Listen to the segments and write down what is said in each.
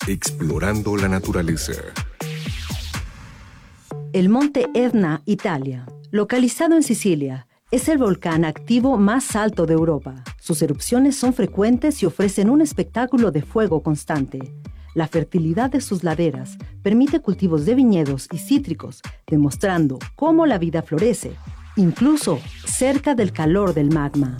Explorando la naturaleza. El monte Etna, Italia, localizado en Sicilia, es el volcán activo más alto de Europa. Sus erupciones son frecuentes y ofrecen un espectáculo de fuego constante. La fertilidad de sus laderas permite cultivos de viñedos y cítricos, demostrando cómo la vida florece, incluso cerca del calor del magma.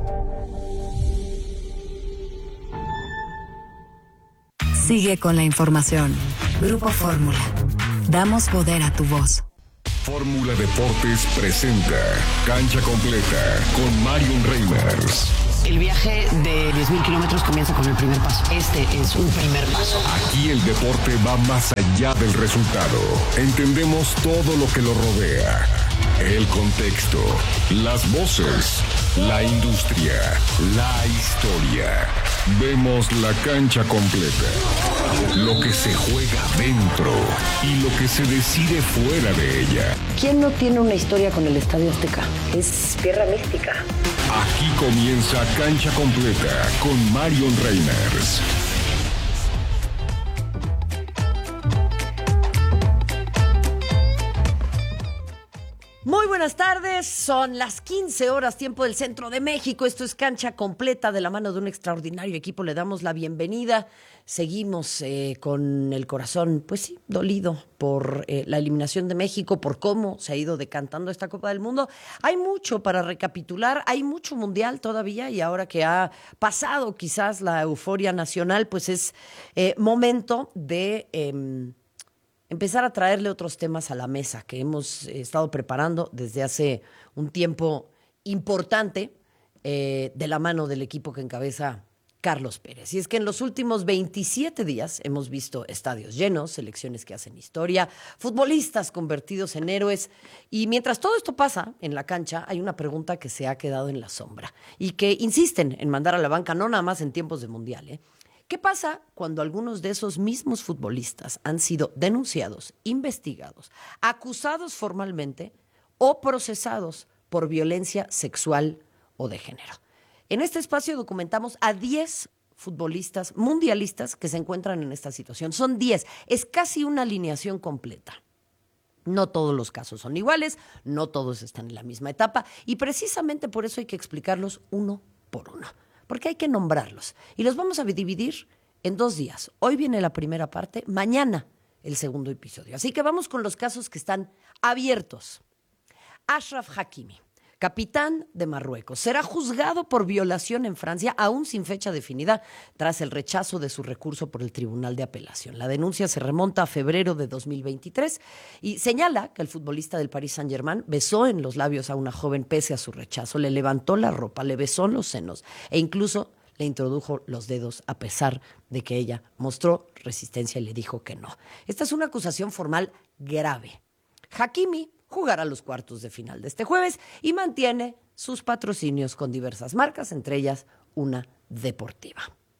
Sigue con la información. Grupo Fórmula. Damos poder a tu voz. Fórmula Deportes presenta Cancha Completa con Marion Reimers. El viaje de 10.000 kilómetros comienza con el primer paso. Este es un primer paso. Aquí el deporte va más allá del resultado. Entendemos todo lo que lo rodea. El contexto, las voces, la industria, la historia. Vemos la cancha completa. Lo que se juega dentro y lo que se decide fuera de ella. ¿Quién no tiene una historia con el Estadio Azteca? Es tierra mística. Aquí comienza Cancha Completa con Marion Reimers. Muy buenas tardes, son las 15 horas, tiempo del centro de México. Esto es Cancha Completa, de la mano de un extraordinario equipo. Le damos la bienvenida. Seguimos con el corazón, pues sí, dolido por la eliminación de México, por cómo se ha ido decantando esta Copa del Mundo. Hay mucho para recapitular, hay mucho mundial todavía, y ahora que ha pasado quizás la euforia nacional, pues es momento de empezar a traerle otros temas a la mesa que hemos estado preparando desde hace un tiempo importante, de la mano del equipo que encabeza Carlos Pérez. Y es que en los últimos 27 días hemos visto estadios llenos, selecciones que hacen historia, futbolistas convertidos en héroes. Y mientras todo esto pasa en la cancha, hay una pregunta que se ha quedado en la sombra y que insisten en mandar a la banca, no nada más en tiempos de mundial, ¿eh? ¿Qué pasa cuando algunos de esos mismos futbolistas han sido denunciados, investigados, acusados formalmente o procesados por violencia sexual o de género? En este espacio documentamos a 10 futbolistas mundialistas que se encuentran en esta situación. Son 10, es casi una alineación completa. No todos los casos son iguales, no todos están en la misma etapa, y precisamente por eso hay que explicarlos uno por uno, porque hay que nombrarlos. Y los vamos a dividir en 2 días. Hoy viene la primera parte, mañana el segundo episodio. Así que vamos con los casos que están abiertos. Achraf Hakimi, capitán de Marruecos, será juzgado por violación en Francia, aún sin fecha definida, tras el rechazo de su recurso por el Tribunal de Apelación. La denuncia se remonta a febrero de 2023 y señala que el futbolista del Paris Saint-Germain besó en los labios a una joven pese a su rechazo, le levantó la ropa, le besó en los senos e incluso le introdujo los dedos a pesar de que ella mostró resistencia y le dijo que no. Esta es una acusación formal grave. Hakimi jugará los cuartos de final de este jueves y mantiene sus patrocinios con diversas marcas, entre ellas una deportiva.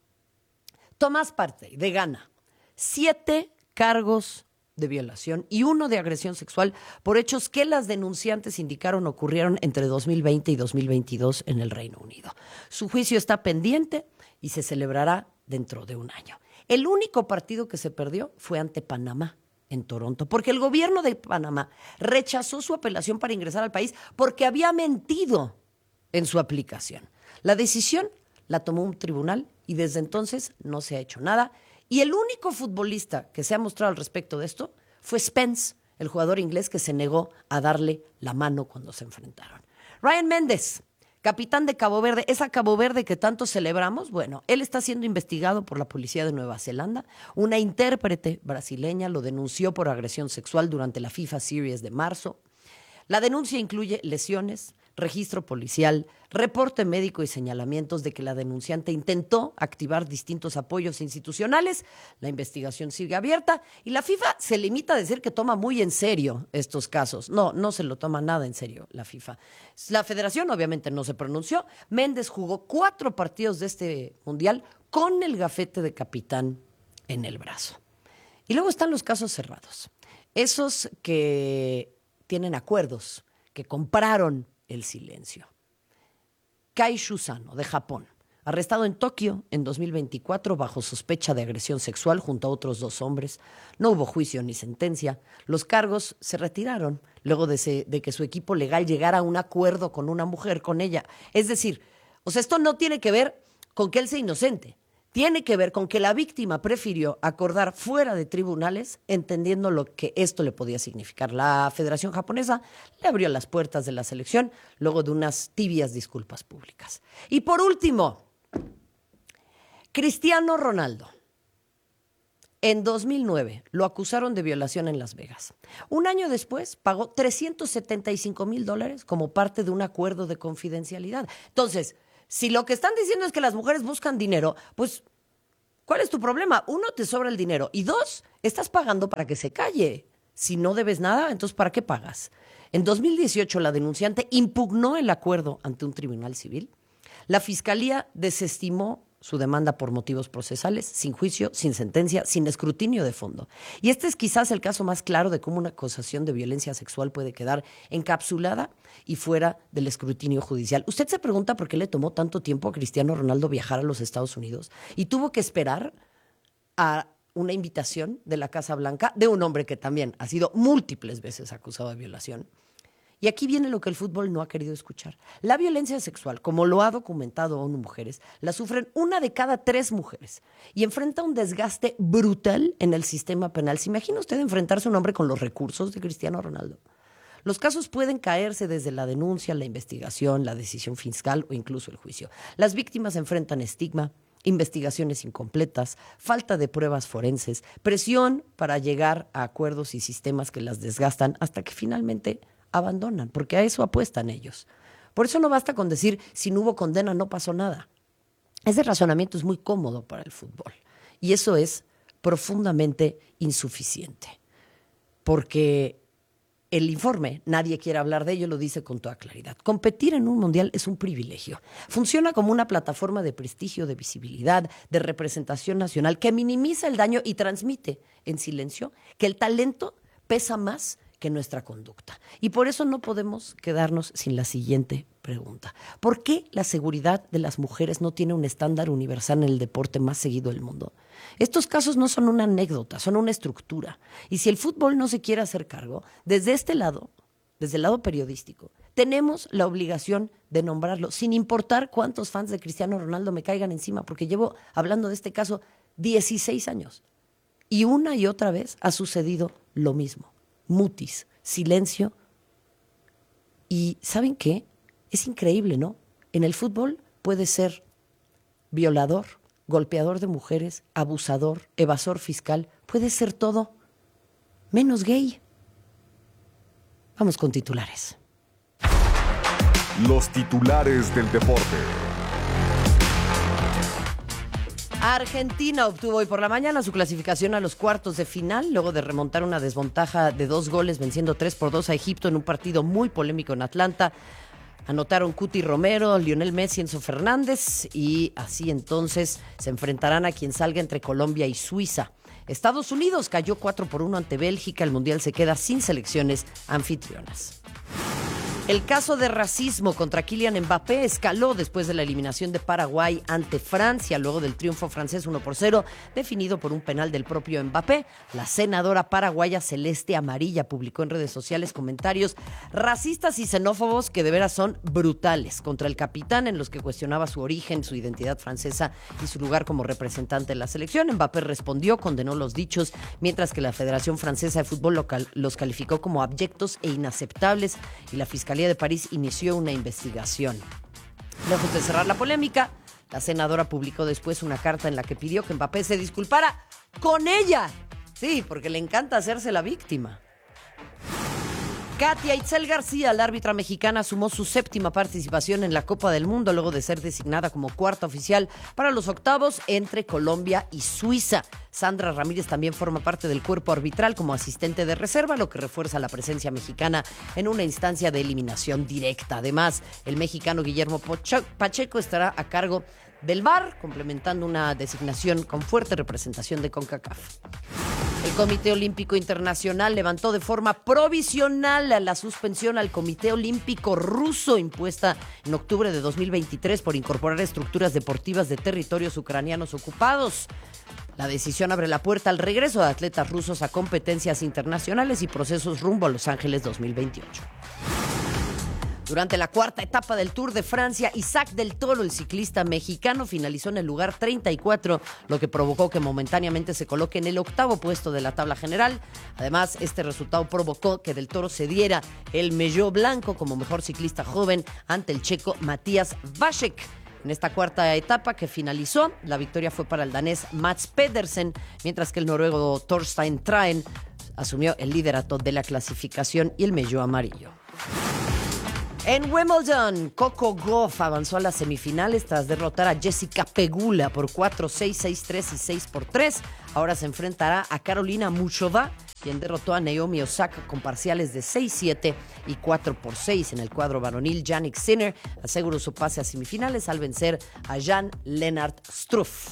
Thomas Partey, de Ghana, 7 cargos de violación y 1 de agresión sexual por hechos que las denunciantes indicaron ocurrieron entre 2020 y 2022 en el Reino Unido. Su juicio está pendiente y se celebrará dentro de un año. El único partido que se perdió fue ante Panamá, en Toronto, porque el gobierno de Panamá rechazó su apelación para ingresar al país porque había mentido en su aplicación. La decisión la tomó un tribunal y desde entonces no se ha hecho nada. Y el único futbolista que se ha mostrado al respecto de esto fue Spence, el jugador inglés que se negó a darle la mano cuando se enfrentaron. Ryan Méndez, capitán de Cabo Verde, esa Cabo Verde que tanto celebramos, bueno, él está siendo investigado por la policía de Nueva Zelanda. Una intérprete brasileña lo denunció por agresión sexual durante la FIFA Series de marzo. La denuncia incluye lesiones, registro policial, reporte médico y señalamientos de que la denunciante intentó activar distintos apoyos institucionales. La investigación sigue abierta y la FIFA se limita a decir que toma muy en serio estos casos. No se lo toma nada en serio la FIFA. La federación obviamente no se pronunció. Méndez jugó 4 partidos de este mundial con el gafete de capitán en el brazo. Y luego están los casos cerrados. Esos que tienen acuerdos, que compraron el silencio. Kai Shusano, de Japón, arrestado en Tokio en 2024 bajo sospecha de agresión sexual junto a otros 2 hombres. No hubo juicio ni sentencia. Los cargos se retiraron luego de que su equipo legal llegara a un acuerdo con una mujer, con ella. Es decir, esto no tiene que ver con que él sea inocente. Tiene que ver con que la víctima prefirió acordar fuera de tribunales, entendiendo lo que esto le podía significar. La Federación Japonesa le abrió las puertas de la selección luego de unas tibias disculpas públicas. Y por último, Cristiano Ronaldo. En 2009 lo acusaron de violación en Las Vegas. Un año después pagó $375,000 como parte de un acuerdo de confidencialidad. Entonces, si lo que están diciendo es que las mujeres buscan dinero, pues, ¿cuál es tu problema? 1, te sobra el dinero. Y 2, estás pagando para que se calle. Si no debes nada, entonces, ¿para qué pagas? En 2018, la denunciante impugnó el acuerdo ante un tribunal civil. La fiscalía desestimó su demanda por motivos procesales, sin juicio, sin sentencia, sin escrutinio de fondo. Y este es quizás el caso más claro de cómo una acusación de violencia sexual puede quedar encapsulada y fuera del escrutinio judicial. Usted se pregunta por qué le tomó tanto tiempo a Cristiano Ronaldo viajar a los Estados Unidos y tuvo que esperar a una invitación de la Casa Blanca de un hombre que también ha sido múltiples veces acusado de violación. Y aquí viene lo que el fútbol no ha querido escuchar. La violencia sexual, como lo ha documentado ONU Mujeres, la sufren 1 de cada 3 mujeres y enfrenta un desgaste brutal en el sistema penal. ¿Se imagina usted enfrentarse a un hombre con los recursos de Cristiano Ronaldo? Los casos pueden caerse desde la denuncia, la investigación, la decisión fiscal o incluso el juicio. Las víctimas enfrentan estigma, investigaciones incompletas, falta de pruebas forenses, presión para llegar a acuerdos y sistemas que las desgastan hasta que finalmente abandonan, porque a eso apuestan ellos. Por eso no basta con decir, si no hubo condena, no pasó nada. Ese razonamiento es muy cómodo para el fútbol y eso es profundamente insuficiente, porque el informe, nadie quiere hablar de ello, lo dice con toda claridad. Competir en un mundial es un privilegio. Funciona como una plataforma de prestigio, de visibilidad, de representación nacional que minimiza el daño y transmite en silencio que el talento pesa más que nuestra conducta. Y por eso no podemos quedarnos sin la siguiente pregunta. ¿Por qué la seguridad de las mujeres no tiene un estándar universal en el deporte más seguido del mundo? Estos casos no son una anécdota, son una estructura. Y si el fútbol no se quiere hacer cargo, desde este lado, desde el lado periodístico, tenemos la obligación de nombrarlo, sin importar cuántos fans de Cristiano Ronaldo me caigan encima, porque llevo hablando de este caso 16 años. Y una y otra vez ha sucedido lo mismo. Mutis, silencio. Y ¿saben qué? Es increíble, ¿no? En el fútbol puede ser violador, golpeador de mujeres, abusador, evasor fiscal. Puede ser todo menos gay. Vamos con titulares. Los titulares del deporte. Argentina obtuvo hoy por la mañana su clasificación a los cuartos de final, luego de remontar una desventaja de 2 goles, venciendo 3-2 a Egipto en un partido muy polémico en Atlanta. Anotaron Cuti Romero, Lionel Messi, Enzo Fernández, y así entonces se enfrentarán a quien salga entre Colombia y Suiza. Estados Unidos cayó 4-1 ante Bélgica. El Mundial se queda sin selecciones anfitrionas. El caso de racismo contra Kylian Mbappé escaló después de la eliminación de Paraguay ante Francia, luego del triunfo francés 1-0, definido por un penal del propio Mbappé. La senadora paraguaya Celeste Amarilla publicó en redes sociales comentarios racistas y xenófobos que de veras son brutales contra el capitán, en los que cuestionaba su origen, su identidad francesa y su lugar como representante de la selección. Mbappé respondió, condenó los dichos, mientras que la Federación Francesa de Fútbol los calificó como abyectos e inaceptables, y la Fiscalía de París inició una investigación. Lejos de cerrar la polémica, la senadora publicó después una carta en la que pidió que Mbappé se disculpara con ella. Sí, porque le encanta hacerse la víctima. Katia Itzel García, la árbitra mexicana, sumó su 7ª participación en la Copa del Mundo luego de ser designada como cuarta oficial para los octavos entre Colombia y Suiza. Sandra Ramírez también forma parte del cuerpo arbitral como asistente de reserva, lo que refuerza la presencia mexicana en una instancia de eliminación directa. Además, el mexicano Guillermo Pacheco estará a cargo del VAR, complementando una designación con fuerte representación de CONCACAF. El Comité Olímpico Internacional levantó de forma provisional la suspensión al Comité Olímpico Ruso impuesta en octubre de 2023 por incorporar estructuras deportivas de territorios ucranianos ocupados. La decisión abre la puerta al regreso de atletas rusos a competencias internacionales y procesos rumbo a Los Ángeles 2028. Durante la cuarta etapa del Tour de Francia, Isaac del Toro, el ciclista mexicano, finalizó en el lugar 34, lo que provocó que momentáneamente se coloque en el octavo puesto de la tabla general. Además, este resultado provocó que del Toro se diera el Maillot blanco como mejor ciclista joven ante el checo Matías Vacek. En esta cuarta etapa que finalizó, la victoria fue para el danés Mats Pedersen, mientras que el noruego Thorstein Traen asumió el liderato de la clasificación y el Maillot amarillo. En Wimbledon, Coco Gauff avanzó a las semifinales tras derrotar a Jessica Pegula por 4-6, 6-3 y 6-3. Ahora se enfrentará a Karolina Muchova, quien derrotó a Naomi Osaka con parciales de 6-7 y 4-6. En el cuadro varonil, Jannik Sinner aseguró su pase a semifinales al vencer a Jan-Lennard Struff.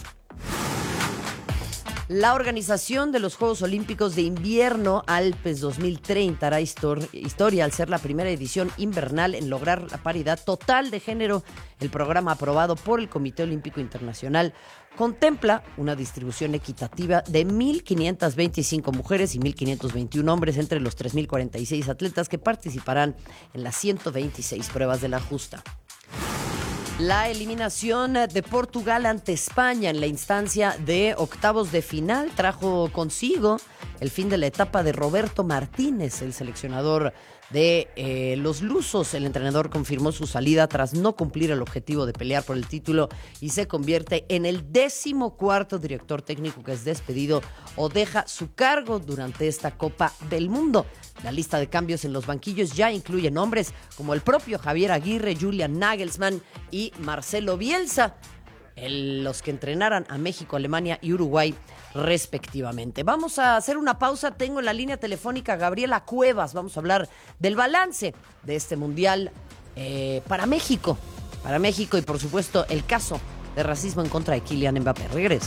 La organización de los Juegos Olímpicos de Invierno Alpes 2030 hará historia al ser la primera edición invernal en lograr la paridad total de género. El programa aprobado por el Comité Olímpico Internacional contempla una distribución equitativa de 1.525 mujeres y 1.521 hombres entre los 3.046 atletas que participarán en las 126 pruebas de la justa. La eliminación de Portugal ante España en la instancia de octavos de final trajo consigo el fin de la etapa de Roberto Martínez, el seleccionador de los lusos. El entrenador confirmó su salida tras no cumplir el objetivo de pelear por el título y se convierte en el 14º director técnico que es despedido o deja su cargo durante esta Copa del Mundo. La lista de cambios en los banquillos ya incluye nombres como el propio Javier Aguirre, Julian Nagelsmann y Marcelo Bielsa, los que entrenaran a México, Alemania y Uruguay respectivamente. Vamos a hacer una pausa. Tengo en la línea telefónica a Gabriela Cuevas. Vamos a hablar del balance de este mundial para México y por supuesto el caso de racismo en contra de Kylian Mbappé. Regreso.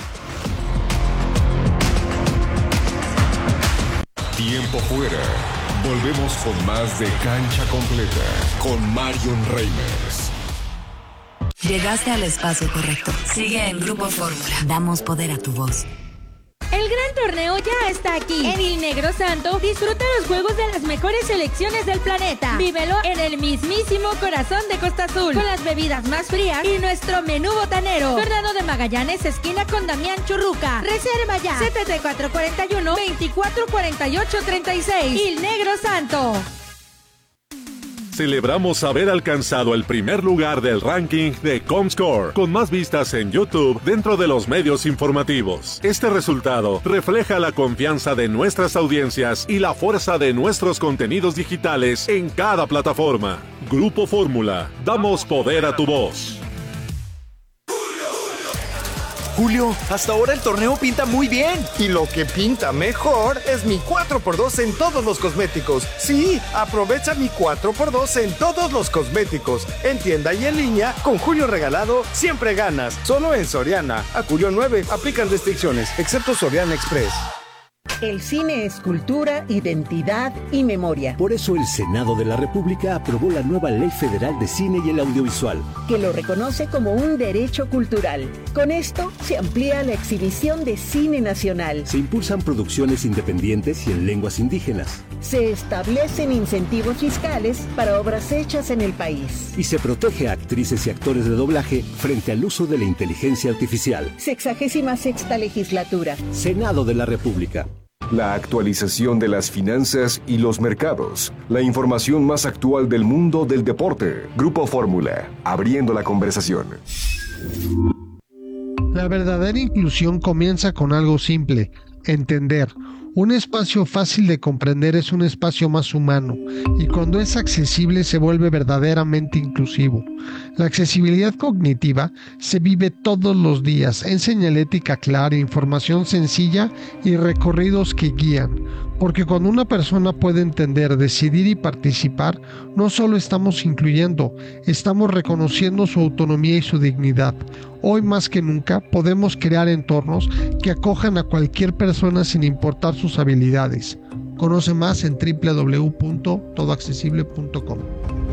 Tiempo fuera. Volvemos con más de Cancha Completa con Marion Reimers. Llegaste al espacio correcto. Sigue en Grupo Fórmula. Damos poder a tu voz. El gran torneo ya está aquí. En Il Negro Santo, disfruta los juegos de las mejores selecciones del planeta. Vívelo en el mismísimo corazón de Costa Azul, con las bebidas más frías y nuestro menú botanero. Fernando de Magallanes, esquina con Damián Churruca. Reserva ya. 7441-244836. Il Negro Santo. Celebramos haber alcanzado el primer lugar del ranking de Comscore, con más vistas en YouTube dentro de los medios informativos. Este resultado refleja la confianza de nuestras audiencias y la fuerza de nuestros contenidos digitales en cada plataforma. Grupo Fórmula, damos poder a tu voz. Julio, hasta ahora el torneo pinta muy bien. Y lo que pinta mejor es mi 4x2 en todos los cosméticos. Sí, aprovecha mi 4x2 en todos los cosméticos. En tienda y en línea, con Julio regalado, siempre ganas. Solo en Soriana. A Julio 9, aplican restricciones, excepto Soriana Express. El cine es cultura, identidad y memoria. Por eso el Senado de la República aprobó la nueva Ley Federal de Cine y el Audiovisual, que lo reconoce como un derecho cultural. Con esto se amplía la exhibición de cine nacional. Se impulsan producciones independientes y en lenguas indígenas. Se establecen incentivos fiscales para obras hechas en el país. Y se protege a actrices y actores de doblaje frente al uso de la inteligencia artificial. 66ª legislatura. Senado de la República. La actualización de las finanzas y los mercados. La información más actual del mundo del deporte. Grupo Fórmula, abriendo la conversación. La verdadera inclusión comienza con algo simple: entender. Un espacio fácil de comprender es un espacio más humano, y cuando es accesible se vuelve verdaderamente inclusivo. La accesibilidad cognitiva se vive todos los días en señalética clara, información sencilla y recorridos que guían. Porque cuando una persona puede entender, decidir y participar, no solo estamos incluyendo, estamos reconociendo su autonomía y su dignidad. Hoy más que nunca podemos crear entornos que acojan a cualquier persona sin importar sus habilidades. Conoce más en www.todoaccesible.com.